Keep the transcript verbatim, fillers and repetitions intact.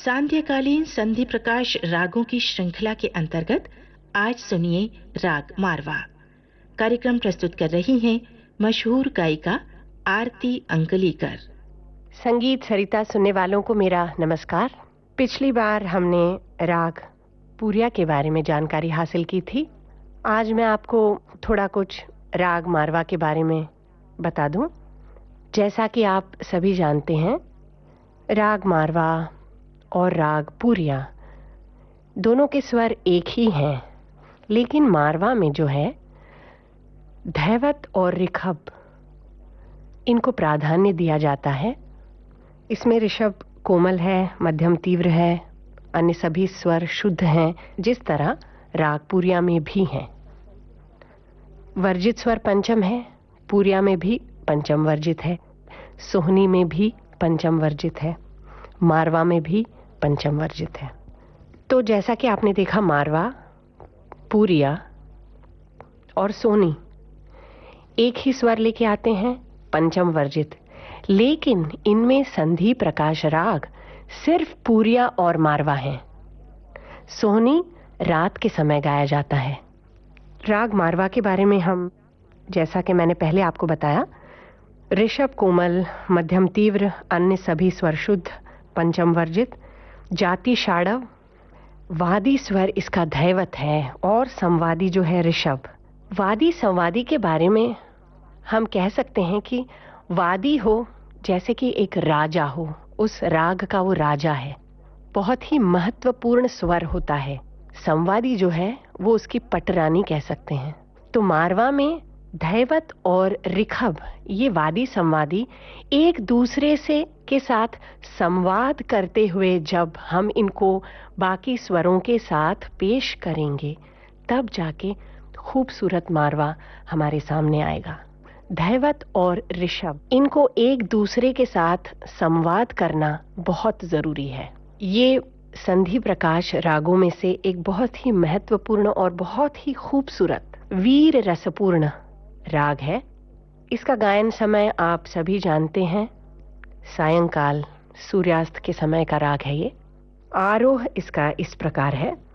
सांध्यकालीन संधि प्रकाश रागों की श्रृंखला के अंतर्गत आज सुनिए राग मारवा। कार्यक्रम प्रस्तुत कर रही हैं मशहूर गायिका आरती अंकलीकर। संगीत सरिता सुनने वालों को मेरा नमस्कार। पिछली बार हमने राग पूरिया के बारे में जानकारी हासिल की थी। आज मैं आपको थोड़ा कुछ राग मारवा के बारे में बता दूं। जैसा कि आप सभी जानते हैं, राग मारवा और राग पूरिया दोनों के स्वर एक ही हैं, लेकिन मारवा में जो है धैवत और ऋषभ इनको प्राधान्य दिया जाता है। इसमें ऋषभ कोमल है, मध्यम तीव्र है, अन्य सभी स्वर शुद्ध हैं, जिस तरह राग पूरिया में भी हैं। वर्जित स्वर पंचम है, पूरिया में भी पंचम वर्जित है, सोहनी में भी पंचम वर्जित है, मारवा में भी पंचम वर्जित है। तो जैसा कि आपने देखा, मारवा, पूरिया और सोनी एक ही स्वर लेके आते हैं, पंचम वर्जित, लेकिन इनमें संधि प्रकाश राग सिर्फ पूरिया और मारवा हैं। सोहनी रात के समय गाया जाता है। राग मारवा के बारे में हम, जैसा कि मैंने पहले आपको बताया, ऋषभ कोमल, मध्यम तीव्र, अन्य सभी स्वर शुद्ध, पंचम वर्जित, जाति षाड़व, वादी स्वर इसका धैवत है और संवादी जो है ऋषभ। वादी संवादी के बारे में हम कह सकते हैं कि वादी हो जैसे कि एक राजा हो, उस राग का वो राजा है, बहुत ही महत्वपूर्ण स्वर होता है। संवादी जो है वो उसकी पटरानी कह सकते हैं। तो मारवा में धैवत और ऋषभ, ये वादी संवादी एक दूसरे से के साथ संवाद करते हुए जब हम इनको बाकी स्वरों के साथ पेश करेंगे, तब जाके खूबसूरत मारवा हमारे सामने आएगा। धैवत और ऋषभ, इनको एक दूसरे के साथ संवाद करना बहुत जरूरी है। ये संधि प्रकाश रागों में से एक बहुत ही महत्वपूर्ण और बहुत ही खूबसूरत वीर रसपूर्ण राग है। इसका गायन समय आप सभी जानते हैं, सायंकाल सूर्यास्त के समय का राग है ये। आरोह इसका इस प्रकार है।